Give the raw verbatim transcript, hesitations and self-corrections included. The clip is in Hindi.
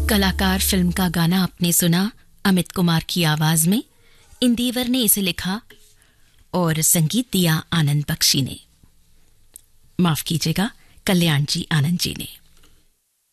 कलाकार फिल्म का गाना आपने सुना अमित कुमार की आवाज में। इंदिवर ने इसे लिखा और संगीत दिया आनंद बख्शी ने, माफ कीजिएगा कल्याण जी आनंद जी ने।